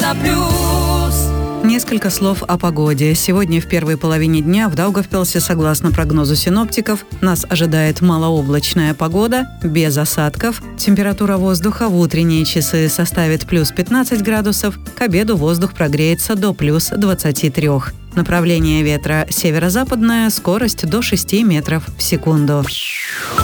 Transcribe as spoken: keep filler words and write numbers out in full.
Европа+. Несколько слов о погоде. Сегодня в первой половине дня в Даугавпилсе, согласно прогнозу синоптиков, нас ожидает малооблачная погода, без осадков. Температура воздуха в утренние часы составит плюс пятнадцать градусов, к обеду воздух прогреется до плюс двадцати трёх. Направление ветра северо-западное, скорость до шести метров в секунду.